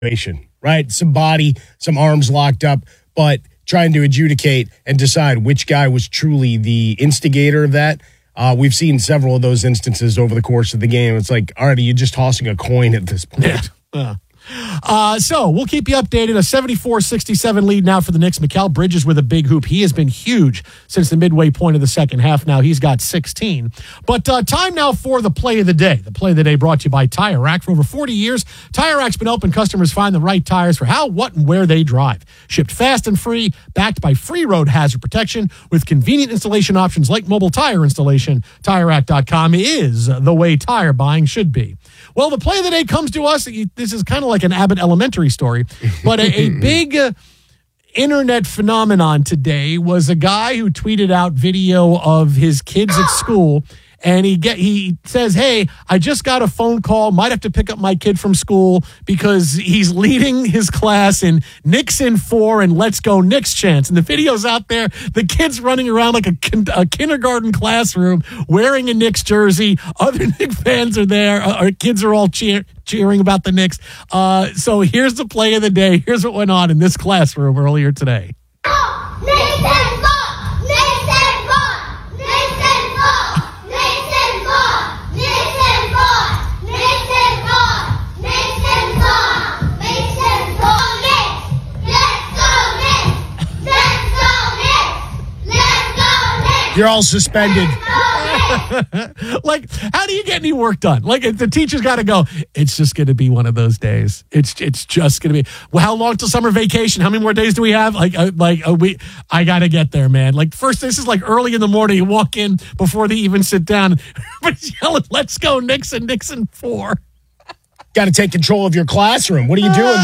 situation, right? Some body, some arms locked up, but trying to adjudicate and decide which guy was truly the instigator of that. We've seen several of those instances over the course of the game. It's like, all right, are you just tossing a coin at this point? Yeah. So we'll keep you updated. A 74-67 lead now for the Knicks. Mikal Bridges with a big hoop. He has been huge since the midway point of the second half. Now he's got 16. But time now for the play of the day. The play of the day brought to you by Tire Rack. For over 40 years, Tire Rack's been helping customers find the right tires for how, what, and where they drive. Shipped fast and free, backed by free road hazard protection with convenient installation options like mobile tire installation. TireRack.com is the way tire buying should be. Well, the play of the day comes to us. This is kind of like an Abbott Elementary story, but a big internet phenomenon today was a guy who tweeted out video of his kids at school. And he says, hey, I just got a phone call. Might have to pick up my kid from school because he's leading his class in Knicks in 4 and Let's Go Knicks chants. And the video's out there. The kid's running around like a kindergarten classroom wearing a Knicks jersey. Other Knicks fans are there. Our kids are all cheering about the Knicks. So here's the play of the day. Here's what went on in this classroom earlier today. You're all suspended. Like, how do you get any work done? Like, the teacher's got to go, it's just going to be one of those days. It's just going to be, well, how long till summer vacation? How many more days do we have? I got to get there, man. Like, first, this is like early in the morning. You walk in before they even sit down. Everybody's yelling, let's go, Knicks in 4. Got to take control of your classroom. What are you doing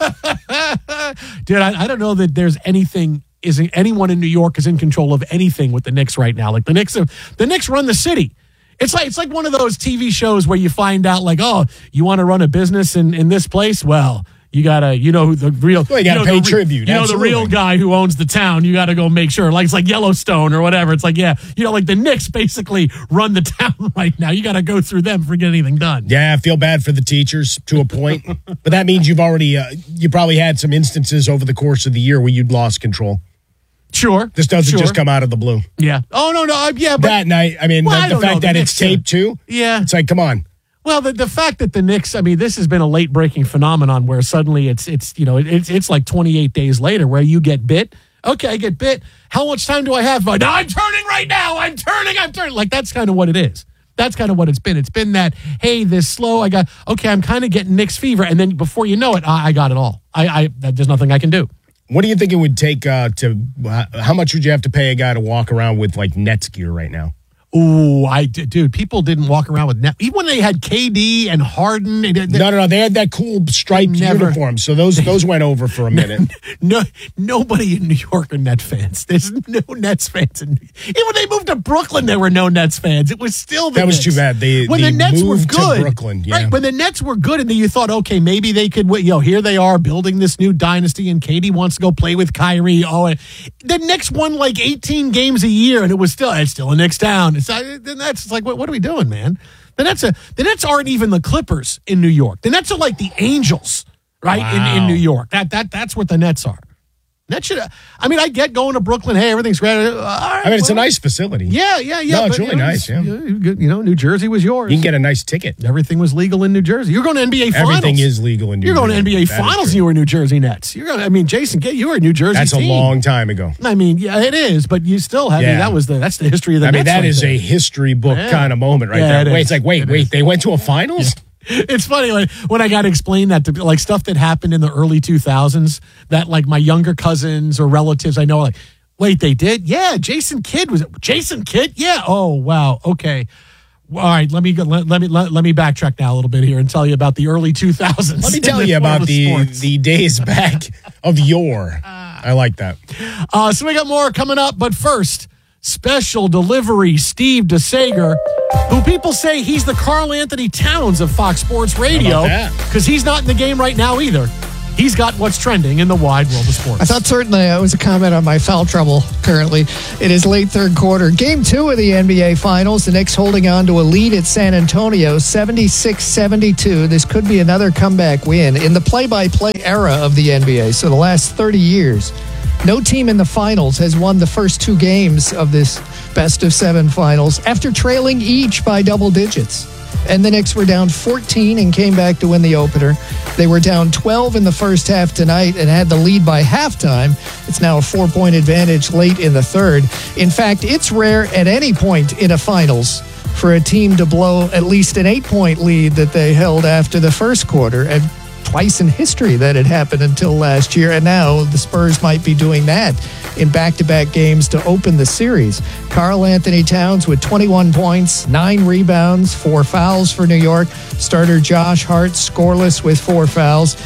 there? Dude, I don't know that there's anyone in New York is in control of anything with the Knicks right now. Like the Knicks run the city. It's like one of those TV shows where you find out like, oh, you want to run a business in this place? Well, you gotta, who the real, well, you gotta pay tribute. The real guy who owns the town. You gotta go make sure. Like it's like Yellowstone or whatever. It's like, yeah, like the Knicks basically run the town right now. You gotta go through them for getting anything done. Yeah, I feel bad for the teachers to a point, but that means you've already you probably had some instances over the course of the year where you'd lost control. Sure. This doesn't just come out of the blue. Yeah. Oh, no. Yeah. But that night, I mean, the fact that it's taped too. Yeah. It's like, come on. Well, the fact that the Knicks, I mean, this has been a late breaking phenomenon where suddenly it's like 28 days later where you get bit. Okay, I get bit. How much time do I have? No, I'm turning right now. I'm turning. Like, that's kind of what it is. That's kind of what it's been. It's been that, hey, this slow, I'm kind of getting Knicks fever. And then before you know it, I got it all. There's nothing I can do. What do you think it would take how much would you have to pay a guy to walk around with like Nets gear right now? Ooh, dude, people didn't walk around with net. Even when they had KD and Harden. No. They had that cool striped uniform. So those went over for a minute. Nobody in New York are Net fans. There's no Nets fans. Even when they moved to Brooklyn, there were no Nets fans. It was still the Knicks. That was too bad. When the Nets were good, to Brooklyn, yeah. Right? When the Nets were good, and then you thought, okay, maybe they could. Here they are building this new dynasty, and KD wants to go play with Kyrie. Oh, the Knicks won like 18 games a year, and it's still a Knicks town. The Nets, it's like, what are we doing, man? The Nets aren't even the Clippers in New York. The Nets are like the Angels, right? Wow. In New York. That's what the Nets are. I get going to Brooklyn. Hey, everything's great. It's a nice facility. Yeah. No, it's really nice. Yeah. New Jersey was yours. You can get a nice ticket. Everything was legal in New Jersey. You're going to NBA Finals. Everything is legal in New Jersey. You're going to NBA Finals and you were New Jersey Nets. Jason, you were a New Jersey That's team. a long time ago. Yeah, it is, but you still have, that's the history of the Nets. That is a history book kind of moment right there. It's like, wait, they went to a finals? Yeah. It's funny when I got to explain that to like stuff that happened in the early 2000s that like my younger cousins or relatives I know like, wait, they did? Yeah, Jason Kidd was it? Jason Kidd? Yeah. Oh, wow. Okay. All right, let me backtrack now a little bit here and tell you about the early 2000s. Let me tell you about the days back of yore. I like that. So we got more coming up, but first, special delivery Steve DeSager, who people say he's the Karl Anthony Towns of Fox Sports Radio because he's not in the game right now either. he's got what's trending in the wide world of sports. I thought certainly it was a comment on my foul trouble currently. It is late third quarter. Game 2 of the NBA Finals. The Knicks holding on to a lead at San Antonio, 76-72. This could be another comeback win. In the play-by-play era of the NBA, so the last 30 years, no team in the finals has won the first 2 games of this best-of-7 finals after trailing each by double digits. And the Knicks were down 14 and came back to win the opener. They were down 12 in the first half tonight and had the lead by halftime. It's now a 4-point advantage late in the third. In fact, it's rare at any point in a finals for a team to blow at least an 8-point lead that they held after the first quarter. And twice in history that had happened until last year, and now the Spurs might be doing that in back-to-back games to open the series. Karl Anthony Towns with 21 points, 9 rebounds, 4 fouls for New York. Starter Josh Hart scoreless with 4 fouls.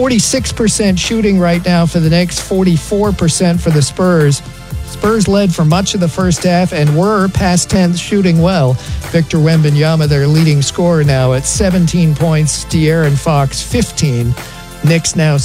46% shooting right now for the Knicks, 44% for the Spurs. Spurs led for much of the first half and were past tense shooting well. Victor Wembanyama, their leading scorer now at 17 points. De'Aaron Fox, 15. Knicks now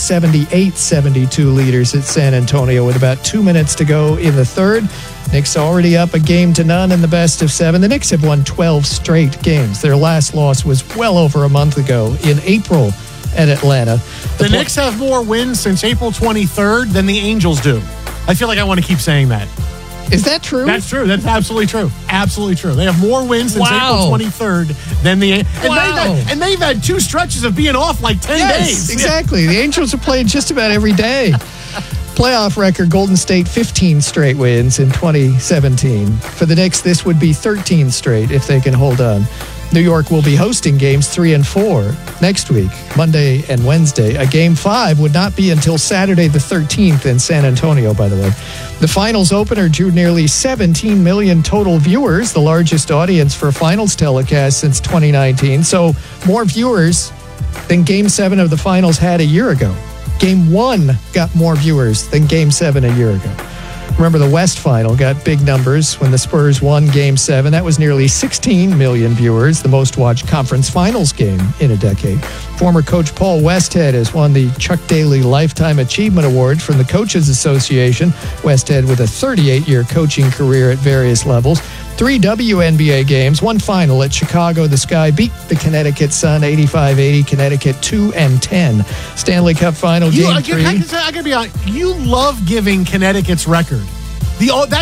78-72 leaders at San Antonio with about 2 minutes to go in the third. Knicks already up a game to none in the best of 7. The Knicks have won 12 straight games. Their last loss was well over a month ago in April at Atlanta. The Knicks have more wins since April 23rd than the Angels do. I feel like I want to keep saying that. Is that true? That's true. That's absolutely true. Absolutely true. They have more wins since April 23rd than the... And they've had 2 stretches of being off like 10 days. Exactly. The Angels are playing just about every day. Playoff record, Golden State, 15 straight wins in 2017. For the Knicks, this would be 13 straight if they can hold on. New York will be hosting games 3 and 4 next week, Monday and Wednesday. A game 5 would not be until Saturday the 13th in San Antonio, by the way. The finals opener drew nearly 17 million total viewers, the largest audience for a finals telecast since 2019. So more viewers than Game 7 of the finals had a year ago. Game 1 got more viewers than Game 7 a year ago. Remember, the West Final got big numbers when the Spurs won Game 7. That was nearly 16 million viewers, the most-watched conference finals game in a decade. Former coach Paul Westhead has won the Chuck Daly Lifetime Achievement Award from the Coaches Association. Westhead with a 38-year coaching career at various levels. 3 WNBA games, 1 final at Chicago. The Sky beat the Connecticut Sun 85-80, Connecticut 2-10. Stanley Cup final game 3. I gotta be honest, you love giving Connecticut's record. The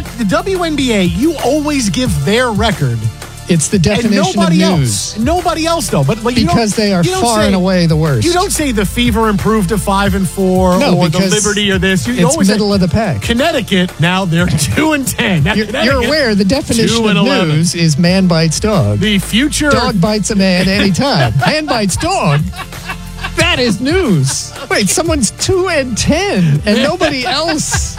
WNBA, you always give their record. It's the definition of news. Nobody else, though. But because they are far and away the worst. You don't say the Fever improved to 5-4 or the Liberty or this. You always middle of the pack. Connecticut, now they're 2-10. You're aware the definition of news is man bites dog. The future. Dog bites a man anytime. Man bites dog. That is news. Wait, someone's 2-10 and nobody else.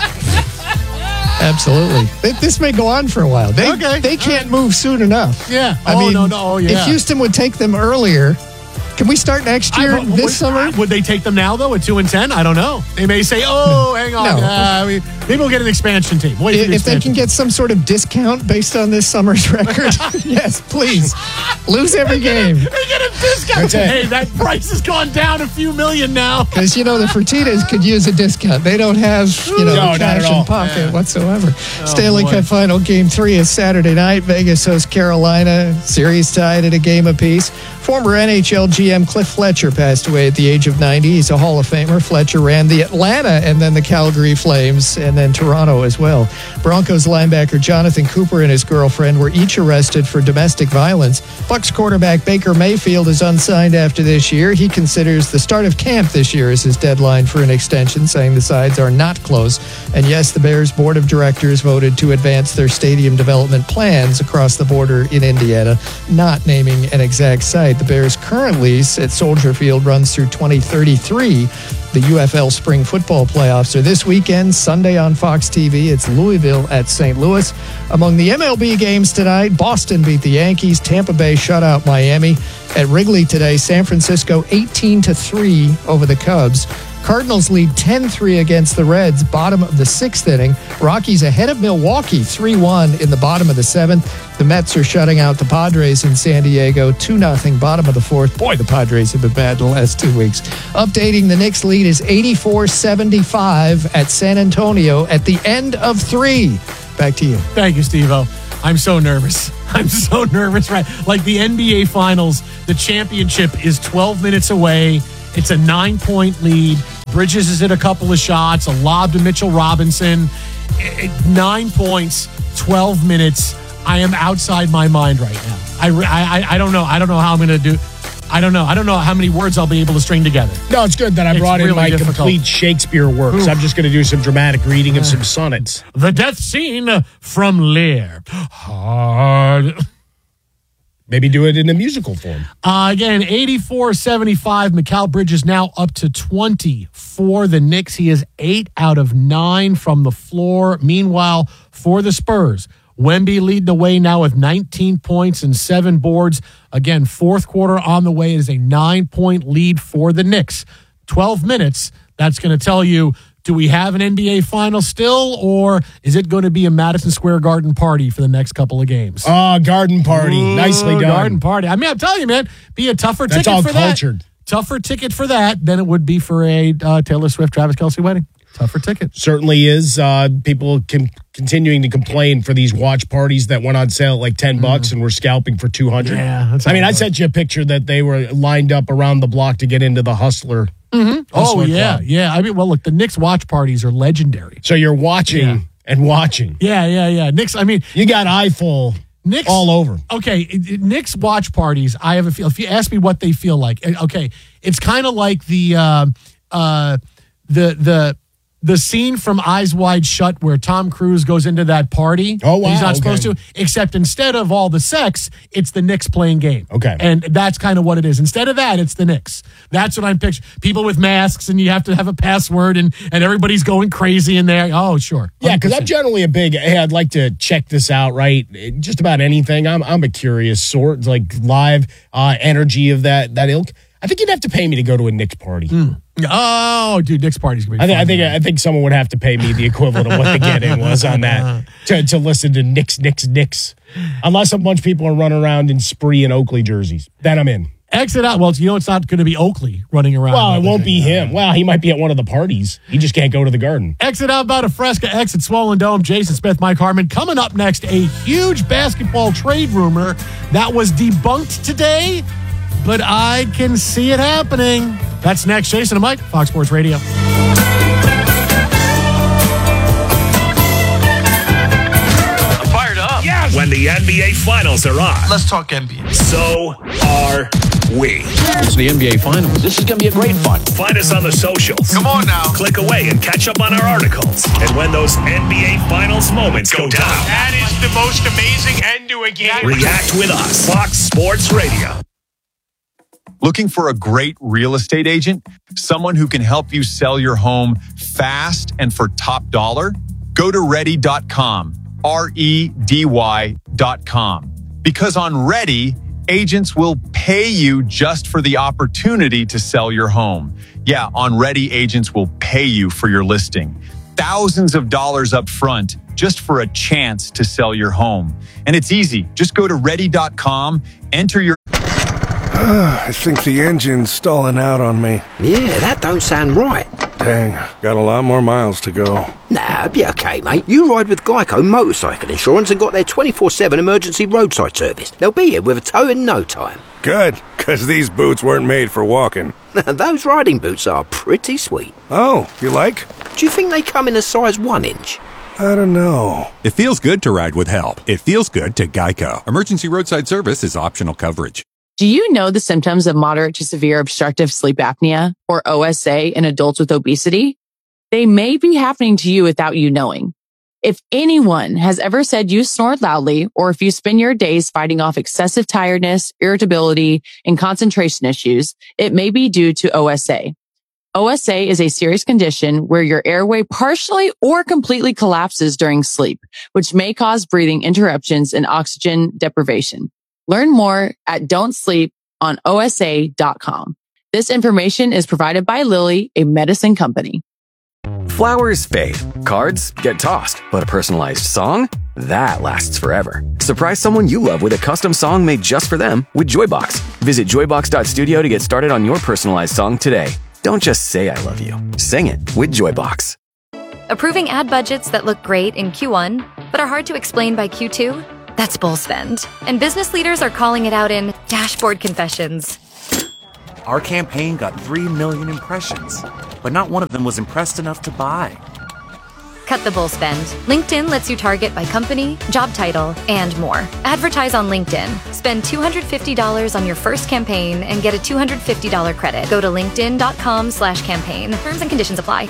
Absolutely. This may go on for a while. They can't move soon enough. Yeah. If Houston would take them earlier, can we start next year, summer? Would they take them now, though, at 2-10? I don't know. They may say, hang on. No. Maybe we'll get an expansion team. If they can get some sort of discount based on this summer's record, yes, please. Lose every game. They get a discount. Hey, that price has gone down a few million now. Because, the Fertittas could use a discount. They don't have, cash in pocket whatsoever. Stanley Cup final game 3 is Saturday night. Vegas hosts Carolina. Series tied at a game apiece. Former NHL GM Cliff Fletcher passed away at the age of 90. He's a Hall of Famer. Fletcher ran the Atlanta and then the Calgary Flames and then Toronto as well. Broncos linebacker Jonathan Cooper and his girlfriend were each arrested for domestic violence. Bucs quarterback Baker Mayfield is unsigned after this year. He considers the start of camp this year as his deadline for an extension, saying the sides are not close. And yes, the Bears board of directors voted to advance their stadium development plans across the border in Indiana, not naming an exact site. The Bears' current lease at Soldier Field runs through 2033. The UFL Spring Football Playoffs are this weekend, Sunday on Fox TV. It's Louisville at St. Louis. Among the MLB games tonight, Boston beat the Yankees. Tampa Bay shut out Miami. At Wrigley today, San Francisco 18-3 over the Cubs. Cardinals lead 10-3 against the Reds, bottom of the 6th inning. Rockies ahead of Milwaukee, 3-1 in the bottom of the 7th. The Mets are shutting out the Padres in San Diego, 2-0, bottom of the 4th. Boy, the Padres have been bad the last 2 weeks. Updating, the Knicks lead is 84-75 at San Antonio at the end of 3. Back to you. Thank you, Steve-O. I'm so nervous. I'm so nervous, right? Like the NBA Finals, the championship is 12 minutes away. It's a 9-point lead. Bridges is hit a couple of shots, a lob to Mitchell Robinson. 9 points, 12 minutes. I am outside my mind right now. I don't know. I don't know how I'm going to do. I don't know. I don't know how many words I'll be able to string together. No, it's good that I brought in my complete Shakespeare works. Oof. I'm just going to do some dramatic reading of some sonnets. The death scene from Lear. Hard. Maybe do it in a musical form. Again, 84-75. Mikal Bridges now up to 20 for the Knicks. He is 8 out of 9 from the floor. Meanwhile, for the Spurs, Wemby leading the way now with 19 points and 7 boards. Again, fourth quarter on the way is a 9-point lead for the Knicks. 12 minutes. That's going to tell you, do we have an NBA final still, or is it going to be a Madison Square Garden party for the next couple of games? Oh, garden party. Ooh, nicely done. Garden party. I mean, I'm telling you, man, be a tougher ticket for cultured. That. Tougher ticket for that than it would be for a Taylor Swift, Travis Kelce wedding. Tougher ticket. Certainly is. People continuing to complain for these watch parties that went on sale at like $10 and we're scalping for $200. Yeah. I mean, I sent you a picture that they were lined up around the block to get into the Hustler. Mm-hmm. Oh, yeah. Club. Yeah. I mean, well, look, the Knicks watch parties are legendary. So you're watching and watching. Yeah. Knicks, I mean. You got eyeful Knicks, all over. Okay. Knicks watch parties, I have a feel. If you ask me what they feel like, okay, it's kind of like the scene from Eyes Wide Shut where Tom Cruise goes into that party. Oh, wow. He's not supposed to, except instead of all the sex, it's the Knicks playing game. Okay. And that's kind of what it is. Instead of that, it's the Knicks. That's what I'm picturing. People with masks, and you have to have a password, and everybody's going crazy in there. Oh, sure. 100%. Yeah, because I'm generally a big, hey, I'd like to check this out, right? Just about anything. I'm a curious sort, like live energy of that ilk. I think you'd have to pay me to go to a Knicks party. Oh, dude, Knicks party's gonna be fun. I think someone would have to pay me the equivalent of what the get-in was on that to listen to Knicks. Unless a bunch of people are running around in Spree and Oakley jerseys, then I'm in. Exit out. Well, you know it's not going to be Oakley running around. Well, it won't be him. Well, he might be at one of the parties. He just can't go to the Garden. Exit out about a Fresca, exit Swollen Dome. Jason Smith, Mike Harmon. Coming up next, a huge basketball trade rumor that was debunked today, but I can see it happening. That's next. Jason and Mike, Fox Sports Radio. I'm fired up. Yes! When the NBA Finals are on. Let's talk NBA. So are we. It's the NBA Finals. This is going to be a great fun. Find us on the socials. Come on now. Click away and catch up on our articles. And when those NBA Finals moments go down. That is the most amazing end to a game. React with us. Fox Sports Radio. Looking for a great real estate agent? Someone who can help you sell your home fast and for top dollar? Go to ready.com, REDY.com. Because on Ready, agents will pay you just for the opportunity to sell your home. Yeah, on Ready, agents will pay you for your listing. Thousands of dollars up front just for a chance to sell your home. And it's easy. Just go to ready.com, enter your... I think the engine's stalling out on me. Yeah, that don't sound right. Dang, got a lot more miles to go. Nah, be okay, mate. You ride with Geico Motorcycle Insurance and got their 24/7 emergency roadside service. They'll be here with a tow in no time. Good, because these boots weren't made for walking. Those riding boots are pretty sweet. Oh, you like? Do you think they come in a size 1 inch? I don't know. It feels good to ride with help. It feels good to Geico. Emergency roadside service is optional coverage. Do you know the symptoms of moderate to severe obstructive sleep apnea, or OSA, in adults with obesity? They may be happening to you without you knowing. If anyone has ever said you snore loudly, or if you spend your days fighting off excessive tiredness, irritability, and concentration issues, it may be due to OSA. OSA is a serious condition where your airway partially or completely collapses during sleep, which may cause breathing interruptions and oxygen deprivation. Learn more at don'tsleep on OSA.com. This information is provided by Lilly, a medicine company. Flowers fade, cards get tossed, but a personalized song? That lasts forever. Surprise someone you love with a custom song made just for them with Joybox. Visit joybox.studio to get started on your personalized song today. Don't just say I love you. Sing it with Joybox. Approving ad budgets that look great in Q1, but are hard to explain by Q2? That's bull spend. And business leaders are calling it out in dashboard confessions. Our campaign got 3 million impressions, but not one of them was impressed enough to buy. Cut the bull spend. LinkedIn lets you target by company, job title, and more. Advertise on LinkedIn. Spend $250 on your first campaign and get a $250 credit. Go to linkedin.com/campaign. Terms and conditions apply.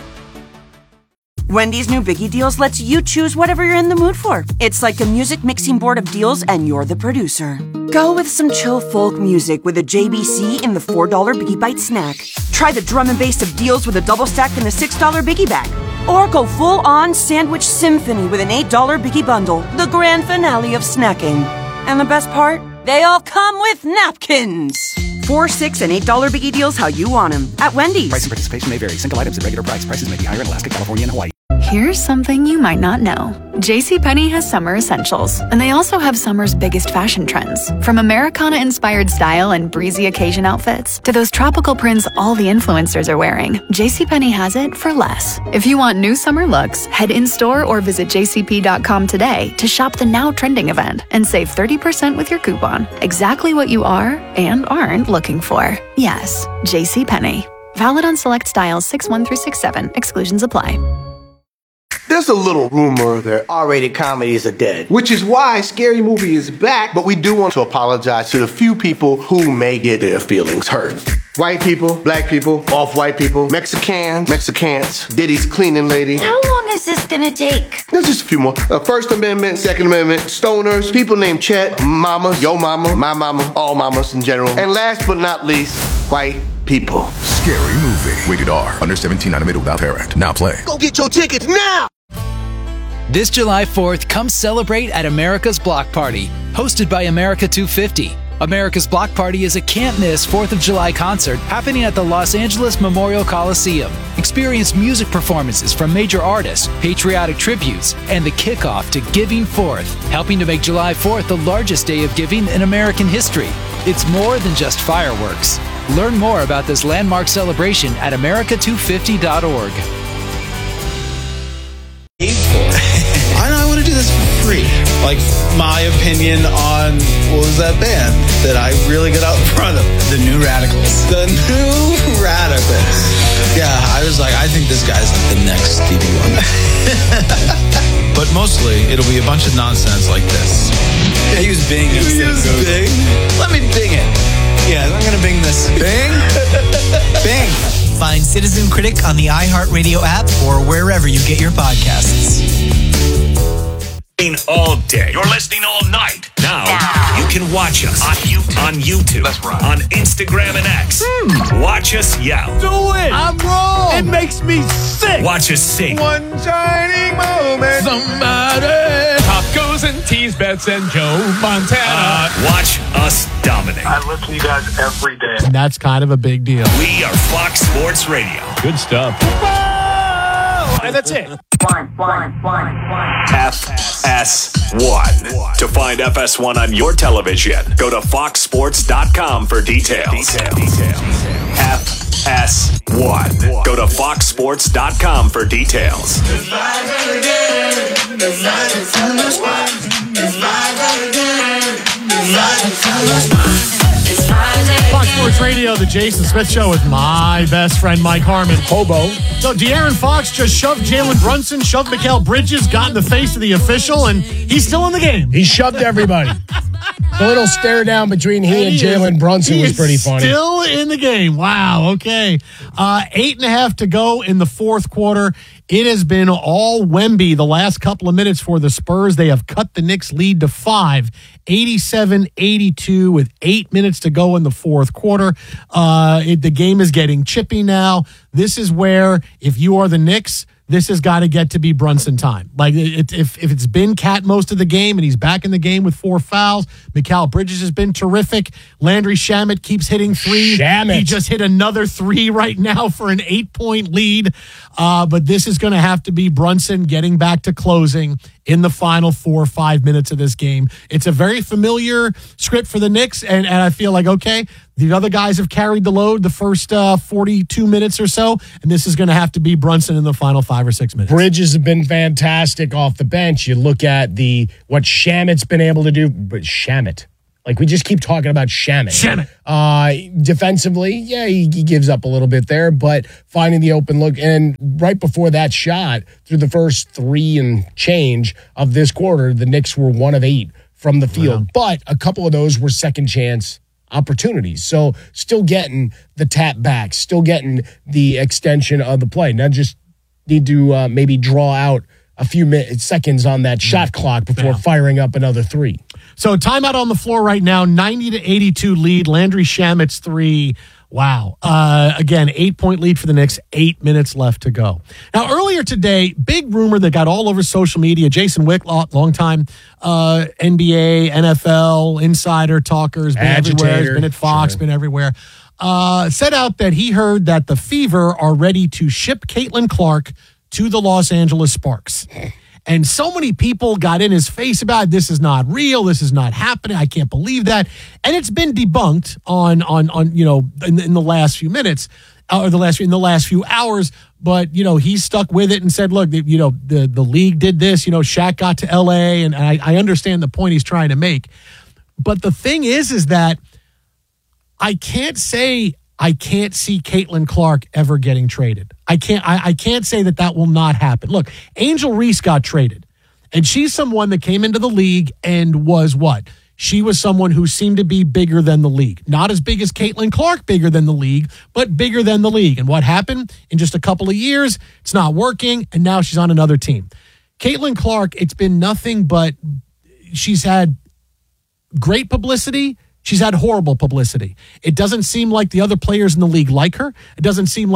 Wendy's new Biggie Deals lets you choose whatever you're in the mood for. It's like a music mixing board of deals, and you're the producer. Go with some chill folk music with a JBC in the $4 Biggie Bite snack. Try the drum and bass of deals with a double stack in the $6 Biggie Bag. Or go full-on sandwich symphony with an $8 Biggie Bundle, the grand finale of snacking. And the best part? They all come with napkins. $4, $6, and $8 Biggie Deals how you want them at Wendy's. Price and participation may vary. Single items at regular price. Prices may be higher in Alaska, California, and Hawaii. Here's something you might not know. JCPenney has summer essentials, and they also have summer's biggest fashion trends. From Americana-inspired style and breezy occasion outfits to those tropical prints all the influencers are wearing, JCPenney has it for less. If you want new summer looks, head in-store or visit jcp.com today to shop the now trending event and save 30% with your coupon. Exactly what you are and aren't looking for. Yes, JCPenney. Valid on select styles 6-1 through 6-7. Exclusions apply. There's a little rumor that R-rated comedies are dead, which is why Scary Movie is back, but we do want to apologize to the few people who may get their feelings hurt. White people, black people, off-white people, Mexicans, Diddy's cleaning lady. How long is this gonna take? There's just a few more. First Amendment, Second Amendment, stoners, people named Chet, mama, yo mama, my mama, all mamas in general. And last but not least, white people. Scary Movie. Rated R. Under 17, animated without parent. Now play. Go get your tickets now! This July 4th, come celebrate at America's Block Party, hosted by America 250. America's Block Party is a can't-miss 4th of July concert happening at the Los Angeles Memorial Coliseum. Experience music performances from major artists, patriotic tributes, and the kickoff to Giving Forth, helping to make July 4th the largest day of giving in American history. It's more than just fireworks. Learn more about this landmark celebration at america250.org. I want to do this for free. Like, my opinion on, what was that band that I really got out in front of? The New Radicals. The New Radicals. Yeah, I was like, I think this guy's like the next Stevie Wonder. But mostly, it'll be a bunch of nonsense like this. Yeah, he was Bing. He was Bing. Let me Bing it. Yeah, I'm going to Bing this. Bing? Bing. Find Citizen Critic on the iHeartRadio app or wherever you get your podcasts. All day. You're listening all night. Now you can watch us on YouTube, that's right, on Instagram and X. Watch us yell. Do it. I'm wrong. It makes me sick. Watch us sing. One shining moment. Somebody. Tacos and teas, Bets and Joe Montana. Watch us dominate. I listen to you guys every day. And that's kind of a big deal. We are Fox Sports Radio. Good stuff. And that's it. FS1. To find FS1 on your television, go to foxsports.com for details. FS1. Go to foxsports.com for details. Fox Sports Radio, the Jason Smith Show with my best friend Mike Harmon. Hobo. So De'Aaron Fox just shoved Jalen Brunson, shoved Mikal Bridges, got in the face of the official, and he's still in the game. He shoved everybody. The little stare down between he and Jalen Brunson was pretty funny. Still in the game. Wow. Okay. 8.5 to go in the fourth quarter. It has been all Wemby the last couple of minutes for the Spurs. They have cut the Knicks lead to 5, 87-82 with 8 minutes to go in the fourth quarter. The game is getting chippy now. This is where, if you are the Knicks, this has got to get to be Brunson time. Like, if it's been Cat most of the game and he's back in the game with 4 fouls, Mikal Bridges has been terrific. Landry Shamet keeps hitting 3. He just hit another 3 right now for an 8-point lead. But this is going to have to be Brunson getting back to closing in the final 4 or 5 minutes of this game. It's a very familiar script for the Knicks, and I feel like, okay, the other guys have carried the load the first 42 minutes or so, and this is going to have to be Brunson in the final 5 or 6 minutes. Bridges have been fantastic off the bench. You look at what Shamet's been able to do, but Shamet. Like, we just keep talking about Shamet. Defensively, yeah, he gives up a little bit there, but finding the open look. And right before that shot, through the first 3 and change of this quarter, the Knicks were 1 of 8 from the field. Wow. But a couple of those were second chance opportunities. So still getting the tap back, still getting the extension of the play. Now just need to maybe draw out a few seconds on that shot clock before firing up another 3. So timeout on the floor right now, 90-82 lead. Landry Shamet's 3. Wow. Again, 8-point lead for the Knicks, 8 minutes left to go. Now, earlier today, big rumor that got all over social media, Jason Wick, longtime NBA, NFL, insider talkers, been everywhere, he's been at Fox, been everywhere, said out that he heard that the Fever are ready to ship Caitlin Clark to the Los Angeles Sparks. And so many people got in his face about this is not real, this is not happening, I can't believe that. And it's been debunked on in the last few minutes, or in the last few hours. But he stuck with it and said, look, the league did this. Shaq got to LA, and I understand the point he's trying to make. But the thing is that I can't say I can't see Caitlin Clark ever getting traded. I can't say that will not happen. Look, Angel Reese got traded, and she's someone that came into the league and was what? She was someone who seemed to be bigger than the league. Not as big as Caitlin Clark, bigger than the league, but bigger than the league. And what happened? In just a couple of years, it's not working, and now she's on another team. Caitlin Clark, it's been nothing but she's had great publicity. She's had horrible publicity. It doesn't seem like the other players in the league like her. It doesn't seem like